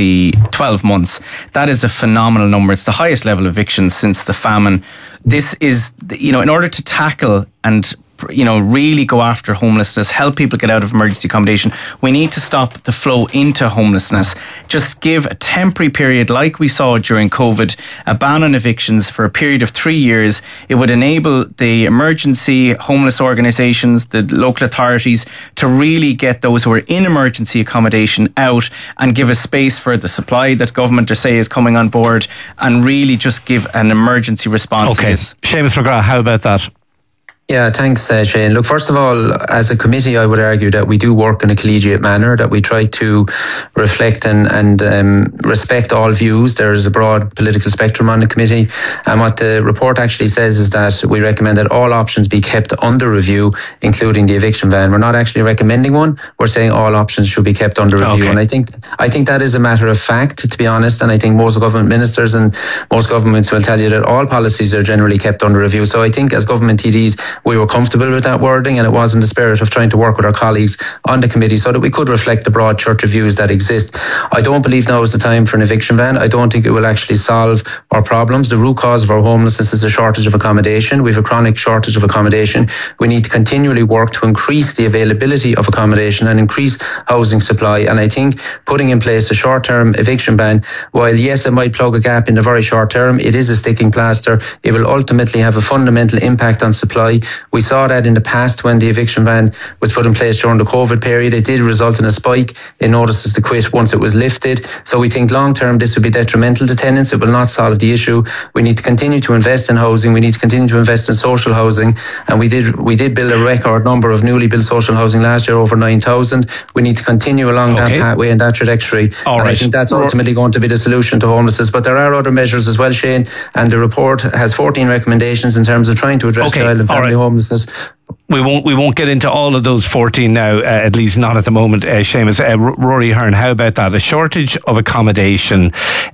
12 months. That is a phenomenal number. It's the highest level of evictions since the famine. This is, in order to tackle and really go after homelessness, help people get out of emergency accommodation, we need to stop the flow into homelessness. Just give a temporary period, like we saw during COVID, a ban on evictions for a period of 3 years. It would enable the emergency homeless organisations, the local authorities, to really get those who are in emergency accommodation out and give a space for the supply that government are saying is coming on board, and really just give an emergency response. Okay, Seamus McGrath, how about that? Yeah, thanks, Shane. Look, first of all, as a committee, I would argue that we do work in a collegiate manner, that we try to reflect and respect all views. There's a broad political spectrum on the committee. And what the report actually says is that we recommend that all options be kept under review, including the eviction ban. We're not actually recommending one. We're saying all options should be kept under review. Okay. And I think that is a matter of fact, to be honest. And I think most government ministers and most governments will tell you that all policies are generally kept under review. So I think as government TDs, we were comfortable with that wording, and it was in the spirit of trying to work with our colleagues on the committee so that we could reflect the broad church of views that exist. I don't believe now is the time for an eviction ban. I don't think it will actually solve our problems. The root cause of our homelessness is a shortage of accommodation. We have a chronic shortage of accommodation. We need to continually work to increase the availability of accommodation and increase housing supply. And I think putting in place a short-term eviction ban, while yes, it might plug a gap in the very short term, it is a sticking plaster. It will ultimately have a fundamental impact on supply. We saw that in the past when the eviction ban was put in place during the COVID period. It did result in a spike in notices to quit once it was lifted. So we think long term this would be detrimental to tenants. It will not solve the issue. We need to continue to invest in housing. We need to continue to invest in social housing. And we did build a record number of newly built social housing last year, over 9,000. We need to continue along that pathway and that trajectory. And I think that's ultimately going to be the solution to homelessness. But there are other measures as well, Shane. And the report has 14 recommendations in terms of trying to address child and family homelessness. We won't get into all of those 14 now, at least not at the moment, Seamus. Rory Hearn, how about that? A shortage of accommodation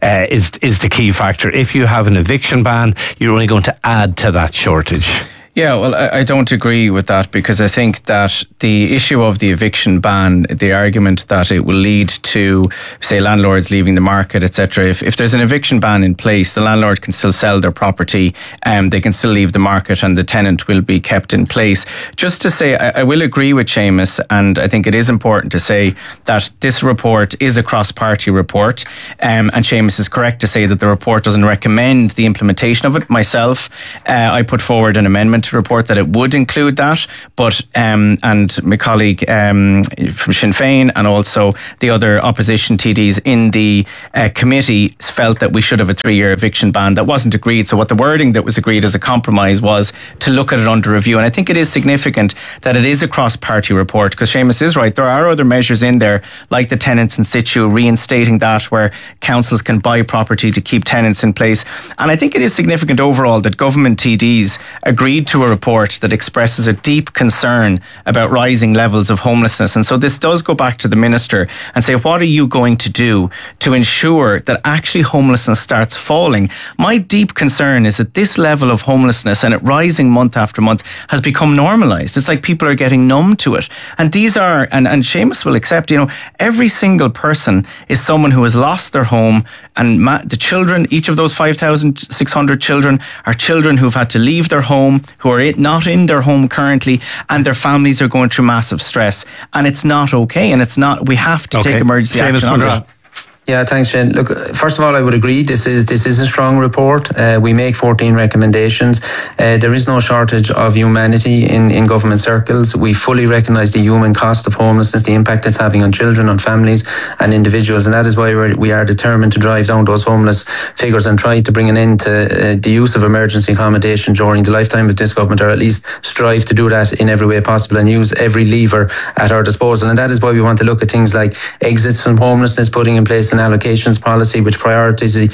is the key factor. If you have an eviction ban, you're only going to add to that shortage. Yeah, well, I don't agree with that, because I think that the issue of the eviction ban, the argument that it will lead to, say, landlords leaving the market, etc. If there's an eviction ban in place, the landlord can still sell their property, they can still leave the market, and the tenant will be kept in place. Just to say, I will agree with Seamus, and I think it is important to say that this report is a cross-party report, and Seamus is correct to say that the report doesn't recommend the implementation of it. Myself, I put forward an amendment to report that it would include that, but and my colleague from Sinn Féin and also the other opposition TDs in the committee felt that we should have a 3-year eviction ban. That wasn't agreed, so what the wording that was agreed as a compromise was to look at it under review. And I think it is significant that it is a cross-party report, because Seamus is right, there are other measures in there, like the tenants in situ, reinstating that, where councils can buy property to keep tenants in place. And I think it is significant overall that government TDs agreed to a report that expresses a deep concern about rising levels of homelessness. And so this does go back to the Minister and say, what are you going to do to ensure that actually homelessness starts falling? My deep concern is that this level of homelessness, and it rising month after month, has become normalised. It's like people are getting numb to it. And these are, and Seamus will accept, every single person is someone who has lost their home, and the children, each of those 5,600 children are children who've had to leave their home, who are not in their home currently, and their families are going through massive stress. And it's not okay, and we have to take emergency action on that. Yeah, thanks, Shane. Look, first of all, I would agree this is a strong report. We make 14 recommendations. There is no shortage of humanity in government circles. We fully recognise the human cost of homelessness, the impact it's having on children, on families and individuals, and that is why we are determined to drive down those homeless figures and try to bring an end to the use of emergency accommodation during the lifetime of this government, or at least strive to do that in every way possible and use every lever at our disposal. And that is why we want to look at things like exits from homelessness, putting in place an allocations policy which prioritizes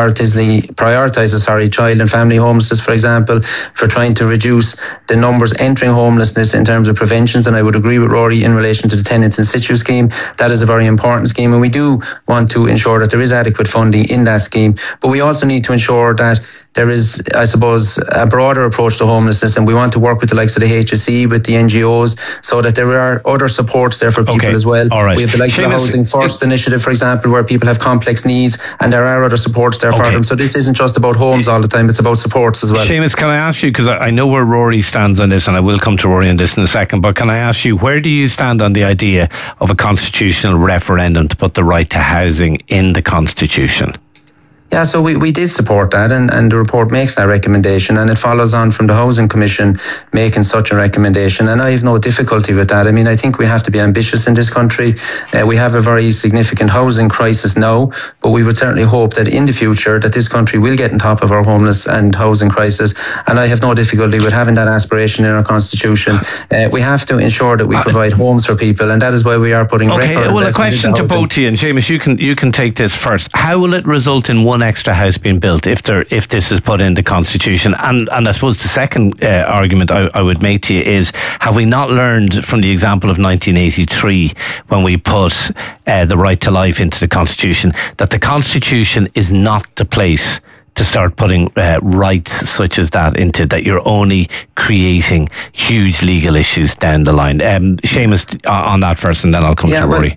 child and family homelessness, for example, for trying to reduce the numbers entering homelessness in terms of preventions. And I would agree with Rory in relation to the tenants in situ scheme. That is a very important scheme, and we do want to ensure that there is adequate funding in that scheme. But we also need to ensure that there is, I suppose, a broader approach to homelessness, and we want to work with the likes of the HSE, with the NGOs, so that there are other supports there for people as well. All right. We have the likes of the Housing First initiative, for example, where people have complex needs, and there are other supports there for them. So this isn't just about homes all the time, it's about supports as well. Seamus, can I ask you, because I know where Rory stands on this, and I will come to Rory on this in a second, but can I ask you, where do you stand on the idea of a constitutional referendum to put the right to housing in the Constitution? Yeah, so we did support that, and the report makes that recommendation, and it follows on from the Housing Commission making such a recommendation, and I have no difficulty with that. I mean, I think we have to be ambitious in this country. We have a very significant housing crisis now, but we would certainly hope that in the future that this country will get on top of our homeless and housing crisis, and I have no difficulty with having that aspiration in our constitution. We have to ensure that we provide homes for people, and that is why we are putting record. Well, a question to both of you, and Seamus, you can take this first. How will it result in one extra house being built if this is put in the Constitution? And I suppose the second argument I would make to you is, have we not learned from the example of 1983 when we put the right to life into the Constitution, that the Constitution is not the place to start putting rights such as that into, that you're only creating huge legal issues down the line? Seamus, on that first, and then I'll come to Rory.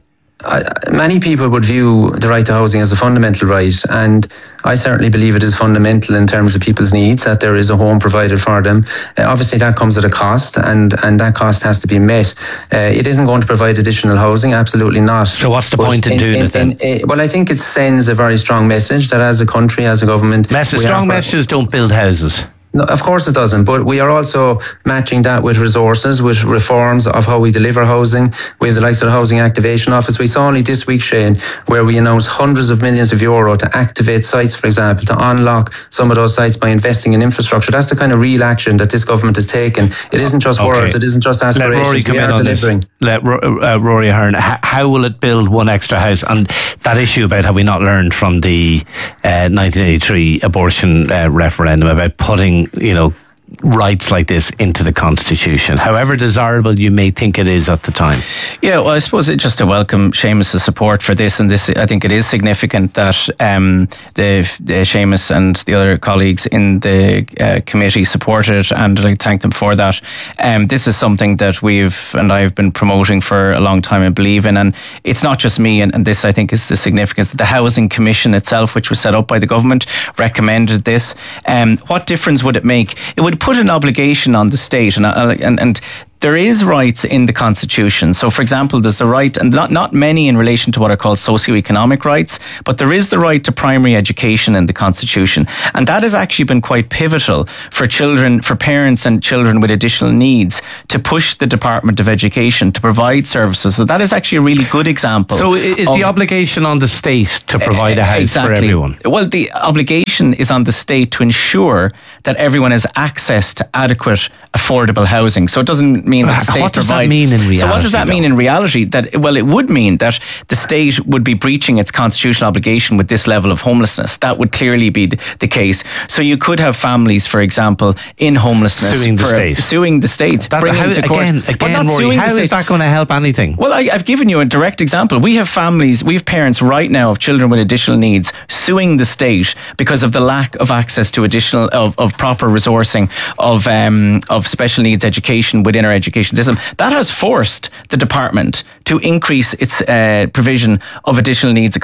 Many people would view the right to housing as a fundamental right, and I certainly believe it is fundamental in terms of people's needs, that there is a home provided for them. Obviously that comes at a cost, and that cost has to be met. It isn't going to provide additional housing, absolutely not. So what's the point in doing it then? Well, I think it sends a very strong message that as a country, as a government... Strong messages don't build houses. No, of course it doesn't, but we are also matching that with resources, with reforms of how we deliver housing. We have the likes of the Housing Activation Office. We saw only this week, Shane, where we announced hundreds of millions of euro to activate sites, for example, to unlock some of those sites by investing in infrastructure. That's the kind of real action that this government has taken. It isn't just words, it isn't just aspirations. Let Rory come in on delivering. Let Rory Hearn, how will it build one extra house? And that issue about have we not learned from the 1983 abortion referendum about putting, rights like this into the Constitution, however desirable you may think it is at the time? Yeah, well, I suppose it's just to welcome Seamus' support for this, and this, I think it is significant that the Seamus and the other colleagues in the committee supported it, and I thank them for that. This is something that I've been promoting for a long time and believe in, and it's not just me, and this I think is the significance. The Housing Commission itself, which was set up by the government, recommended this. What difference would it make? It would put an obligation on the state, and there is rights in the Constitution. So, for example, there's the right, and not many in relation to what are called socioeconomic rights, but there is the right to primary education in the Constitution. And that has actually been quite pivotal for parents and children with additional needs to push the Department of Education to provide services. So that is actually a really good example. So is the obligation on the state to provide a house for everyone? Well, the obligation is on the state to ensure that everyone has access to adequate, affordable housing. So it doesn't mean that the state what does provides. That mean in reality? So what does that mean in reality? It would mean that the state would be breaching its constitutional obligation with this level of homelessness. That would clearly be the case. So you could have families, for example, in homelessness suing the state, bringing to court. Again, Rory, how is that going to help anything? Well, I've given you a direct example. We have parents right now of children with additional needs suing the state because of the lack of access to additional of proper resourcing of special needs education within our education system. That has forced the department to increase its provision of additional needs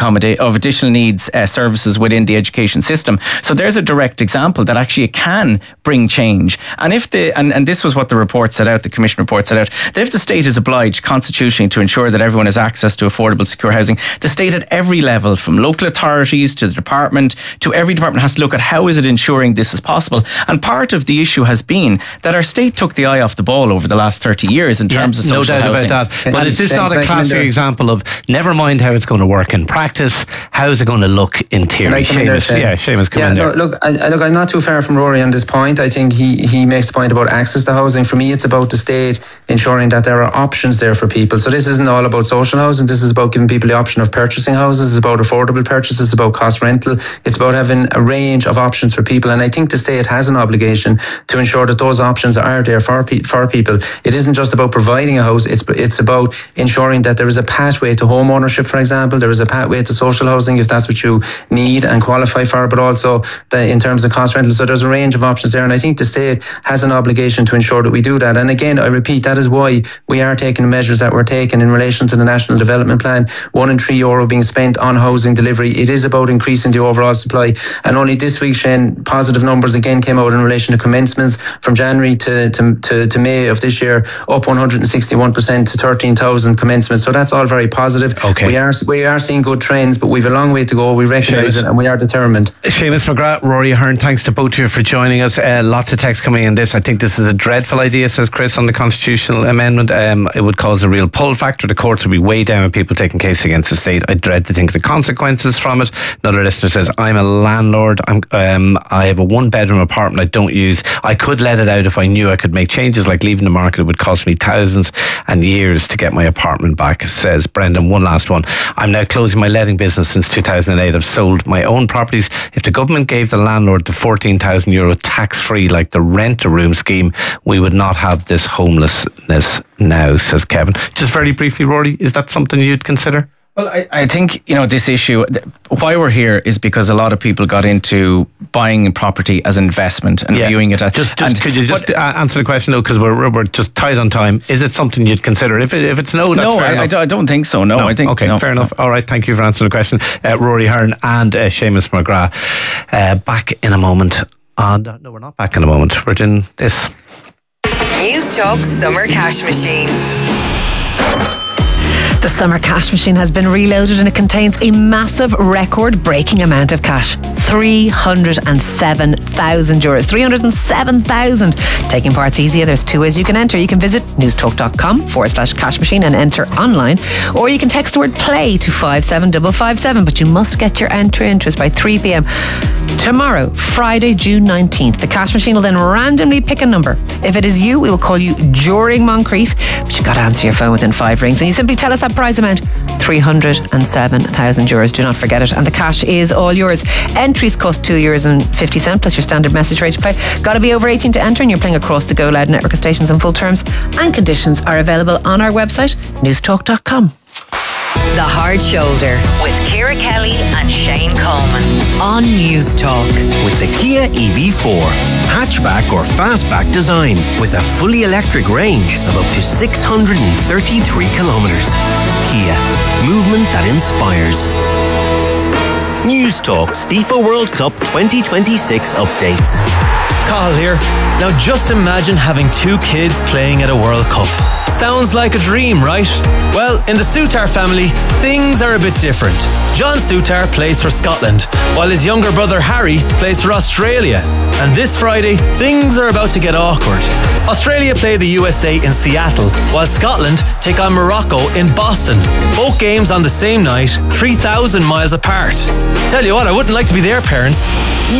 services within the education system. So there's a direct example that actually it can bring change. And if and this was what the report set out, the Commission report set out, that if the state is obliged constitutionally to ensure that everyone has access to affordable, secure housing, the state at every level, from local authorities to the department, to every department, has to look at how is it ensuring this is possible. And part of the issue has been that our state took the eye off the ball over the last 30 years in terms of social housing. No doubt about that. But is this not a classic example of never mind how it's going to work in practice, how is it going to look in theory? Seamus, come in there. Look, I'm not too far from Rory on this point. I think he makes the point about access to housing. For me, it's about the state ensuring that there are options there for people. So this isn't all about social housing. This is about giving people the option of purchasing houses. It's about affordable purchases. It's about cost rental. It's about having a range of options for people. And I think the state has an obligation to ensure that those options are there for people. It isn't just about providing a house. It's about ensuring that there is a pathway to home ownership, for example. There is a pathway to social housing if that's what you need and qualify for, but also in terms of cost rental. So there's a range of options there, and I think the state has an obligation to ensure that we do that. And again, I repeat, that is why we are taking the measures that we're taking in relation to the National Development Plan. €1 in 3 euro being spent on housing delivery. It is about increasing the overall supply. And only this week, Shane, positive numbers again came out in relation to commencements from January to May of this year, up 161% to 13,000 commencements. So that's all very positive. Okay. We are seeing good trends, but we've a long way to go. We recognise it and we are determined. Seamus McGrath, Rory Ahern, thanks to both of you for joining us. Lots of text coming in this. I think this is a dreadful idea, says Chris, on the constitutional amendment. It would cause a real pull factor. The courts would be way down with people taking cases against the state. I dread to think the consequences from it. Another listener says, I'm a landlord. I have a 1-bedroom apartment I don't use. I could let it out if I knew I could make changes like leaving the market. It would cost me thousands and years to get my apartment back, says Brendan. One last one. I'm now closing my letting business since 2008. I've sold my own properties. If the government gave the landlord the €14,000 tax-free like the rent-a-room scheme, we would not have this homelessness now, says Kevin. Just very briefly, Rory, is that something you'd consider? Well, I think, this issue, why we're here is because a lot of people got into buying property as investment and viewing it as... Could you just answer the question, though, because we're just tight on time. Is it something you'd consider? If it's no, that's fair enough. I don't think so, no. I think, okay, fair enough. All right, thank you for answering the question. Rory Ahern and Seamus McGrath. Back in a moment. No, we're not back in a moment. We're doing this. News Talk Summer Cash Machine. The Summer Cash Machine has been reloaded and it contains a massive record-breaking amount of cash. €307,000. 307,000. Taking part's easier. There's 2 ways you can enter. You can visit newstalk.com/cash machine and enter online, or you can text the word play to 57557, but you must get your entry interest by 3 p.m. tomorrow, Friday, June 19th. The Cash Machine will then randomly pick a number. If it is you, we will call you during Moncrief, but you've got to answer your phone within 5 rings, and you simply tell us that prize amount, €307,000. Do not forget it. And the cash is all yours. Entries cost €2.50 plus your standard message rate to play. Got to be over 18 to enter, and you're playing across the Go Loud network of stations, and full terms and conditions are available on our website, newstalk.com. The Hard Shoulder with Ciara Kelly and Shane Coleman on News Talk. With the Kia EV4, hatchback or fastback design with a fully electric range of up to 633 kilometres. Kia, movement that inspires. News Talk's FIFA World Cup 2026 updates. Cathal here. Now just imagine having 2 kids playing at a World Cup. Sounds like a dream, right? Well, in the Soutar family, things are a bit different. John Soutar plays for Scotland, while his younger brother Harry plays for Australia. And this Friday, things are about to get awkward. Australia play the USA in Seattle, while Scotland take on Morocco in Boston. Both games on the same night, 3,000 miles apart. Tell you what, I wouldn't like to be their parents.